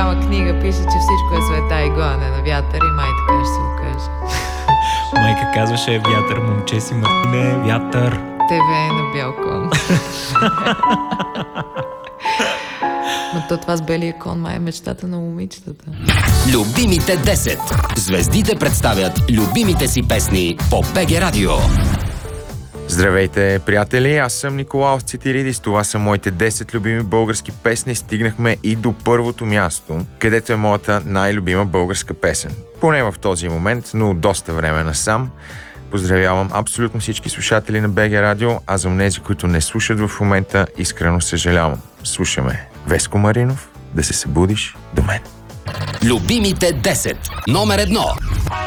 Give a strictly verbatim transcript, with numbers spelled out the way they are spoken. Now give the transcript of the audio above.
голяма книга пише, че всичко е света и гоне на вятър и май така ще се окаже. Майка казваше вятър, момче си Мартине, вятър. ТВ е на бял кон. Но то това с белия кон май е мечтата на момичетата. Любимите десет. Звездите представят любимите си песни по БГ Радио. Здравейте, приятели! Аз съм Николаус Цитиридис. Това са моите десет любими български песни. Стигнахме и до първото място, където е моята най-любима българска песен. Поне в този момент, но доста време насам. Поздравявам абсолютно всички слушатели на БГ Радио, а за онези, които не слушат в момента, искрено съжалявам. Слушаме Веско Маринов, "Да се събудиш до мен". Любимите десет. Номер едно.